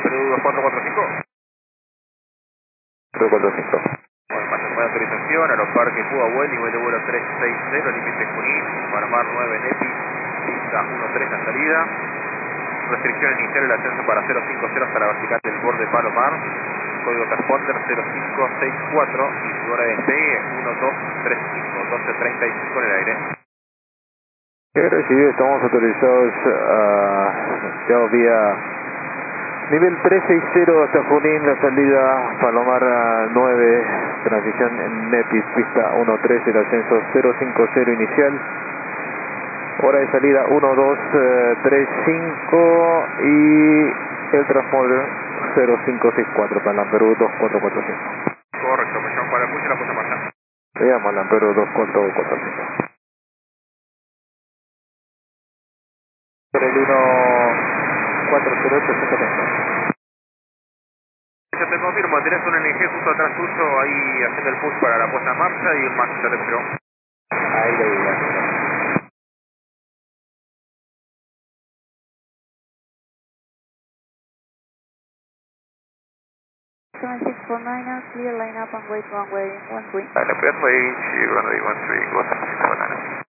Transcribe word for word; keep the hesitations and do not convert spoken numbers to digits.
Perú dos cuatro cuatro cinco. dos cuatro cinco. Bueno, pasen buena autorización, Aeroparque Pudahuel, nivel de vuelo trescientos sesenta, límite Junín, Palomar nueve Nepi, pista uno tres la salida. Restricción inicial el ascenso para cero cinco cero hasta la vertical del borde Palomar. Código transponder cero cinco seis cuatro y su hora de despegue uno dos tres cinco, doce treinta y cinco en el aire. He recibido, estamos autorizados a ya vía nivel trescientos sesenta hasta Junín, la salida Palomar nueve, transición en Nepis, pista uno tres, el ascenso cero cinco cero inicial, hora de salida uno dos tres cinco y el transponder cero cinco seis cuatro para el Perú dos cuatro cuatro cinco. Correcto, me llamo para el push y la puesta en marcha. Se llama el Perú dos cuatro cuatro cinco. El uno cuatro cero ocho ciento treinta. Ya te confirmo, tenés un N G justo atrás tuyo ahí haciendo el push para la puesta en marcha y un Max ya te esperó. Ahí lo digo. seven six four nine, clear line up and wait runway one three. Dale, runway, runway one three, go seven six four nine.